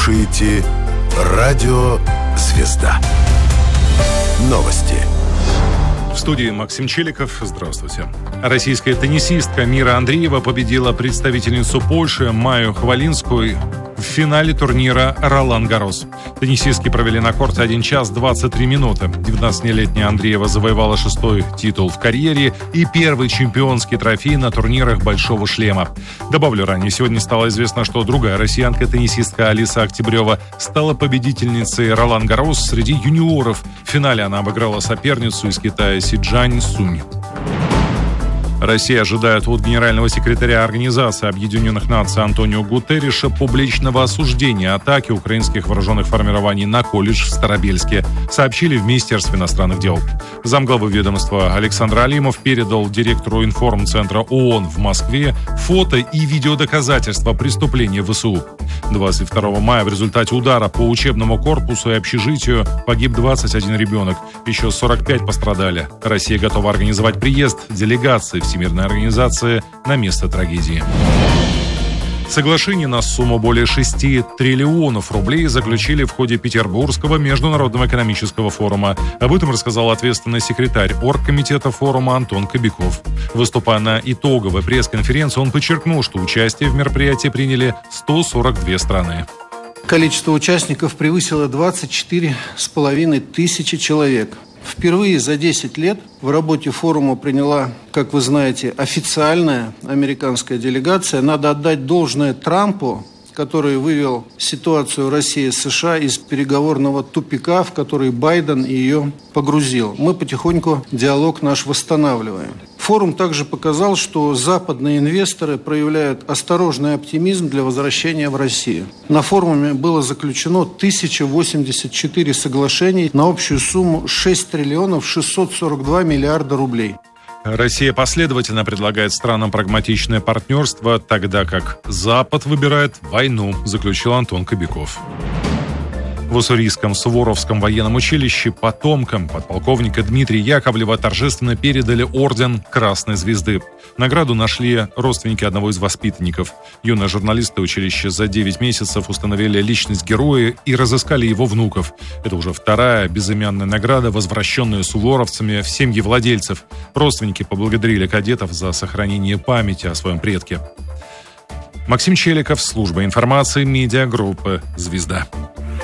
слушаете Радио «Звезда». Новости. В студии Максим Челиков. Здравствуйте. Российская теннисистка Мира Андреева победила представительницу Польши Майю Хвалинскую в финале турнира «Ролан-Гаррос». Теннисистки провели на корте 1 час 23 минуты. 19-летняя Андреева завоевала 6-й титул в карьере и первый чемпионский трофей на турнирах «Большого шлема». Добавлю, ранее сегодня стало известно, что другая россиянка-теннисистка Алиса Октябрева стала победительницей «Ролан-Гаррос» среди юниоров. В финале она обыграла соперницу из Китая Сиджань Сунь. Россия ожидает от генерального секретаря Организации Объединенных Наций Антонио Гутерриша публичного осуждения атаки украинских вооруженных формирований на колледж в Старобельске, сообщили в Министерстве иностранных дел. Замглавы ведомства Александр Алимов передал директору информцентра ООН в Москве фото и видеодоказательства преступления ВСУ. 22 мая в результате удара по учебному корпусу и общежитию погиб 21 ребенок. Еще 45 пострадали. Россия готова организовать приезд делегации Всемирной организации на место трагедии. Соглашение на сумму более 6 триллионов рублей заключили в ходе Петербургского международного экономического форума. Об этом рассказал ответственный секретарь оргкомитета форума Антон Кобяков. Выступая на итоговой пресс-конференции, он подчеркнул, что участие в мероприятии приняли 142 страны. Количество участников превысило 24,5 тысячи человек. Впервые за 10 лет в работе форума приняла, как вы знаете, официальная американская делегация. Надо отдать должное Трампу, который вывел ситуацию России и США из переговорного тупика, в который Байден ее погрузил. Мы потихоньку диалог наш восстанавливаем. Форум также показал, что западные инвесторы проявляют осторожный оптимизм для возвращения в Россию. На форуме было заключено 1084 соглашений на общую сумму 6 триллионов 642 миллиарда рублей. Россия последовательно предлагает странам прагматичное партнерство, тогда как Запад выбирает войну, заключил Антон Кобяков. В Уссурийском Суворовском военном училище потомкам подполковника Дмитрия Яковлева торжественно передали орден Красной Звезды. Награду нашли родственники одного из воспитанников. Юные журналисты училища за 9 месяцев установили личность героя и разыскали его внуков. Это уже вторая безымянная награда, возвращенная суворовцами в семьи владельцев. Родственники поблагодарили кадетов за сохранение памяти о своем предке. Максим Челиков, служба информации, медиагруппы «Звезда».